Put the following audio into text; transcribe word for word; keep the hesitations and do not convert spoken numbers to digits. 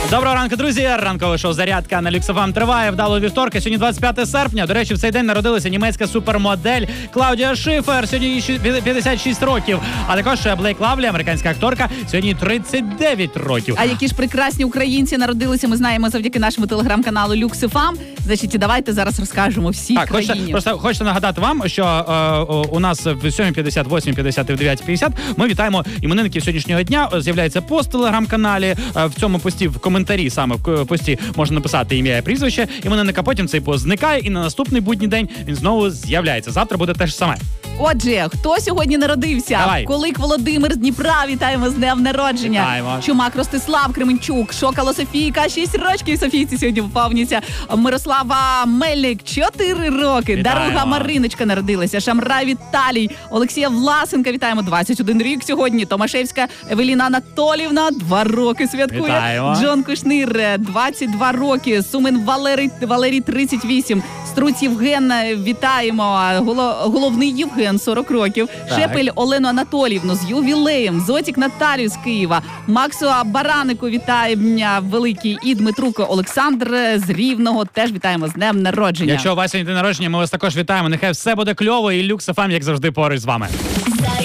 Доброго ранку, друзі! Ранкове шоу «Зарядка» на Люкс еф ем триває. Вдалого вівторка. Сьогодні двадцять п'яте серпня. До речі, в цей день народилася німецька супермодель Клаудія Шифер. Сьогодні їй п'ятдесят шість років. А також Блейк Лавлі, американська акторка, сьогодні тридцять дев'ять років. А які ж прекрасні українці народилися, ми знаємо завдяки нашому телеграм-каналу Люкс еф ем. Значить, давайте зараз розкажемо всій так, країні. Хочете, просто хочеться нагадати вам, що е, у нас в сьомій п'ятдесят, восьмій п'ятдесят і в дев'ятій п'ятдесят ми вітаємо іменинників сьогоднішнього дня. З'являється пост в телеграм-каналі. В цьому пості, в коментарі саме в пості можна написати ім'я і прізвище іменинника, потім цей пост зникає і на наступний будній день він знову з'являється. Завтра буде те ж саме. Отже, хто сьогодні народився? Давай. Колик Володимир з Дніпра, вітаємо з днем народження. Вітаємо. Чумак Ростислав Кременчук, Шокало Софійка, шість рочків Софійці сьогодні виповнюється. Мирослава Мельник, чотири роки. Вітаємо. Даруга Мариночка народилася. Шамрай Віталій, Олексія Власенка, вітаємо, двадцять один рік сьогодні. Томашевська Евеліна Анатолівна, два роки святкує. Вітаємо. Джон Кушнир, двадцять два роки. Сумин Валерій, Валерій тридцять вісім. Струць Євген, вітаємо. Голо, головний Євген, сорок років. Так. Шепель Олену Анатоліївну з ювілеєм. Зотік Наталію з Києва. Максу Баранику вітаємо великий. І Дмитруко Олександр з Рівного теж вітаємо з днем народження. Якщо у вас сьогодні день народження, ми вас також вітаємо. Нехай все буде кльово і Люкс еф ем, як завжди, поруч з вами.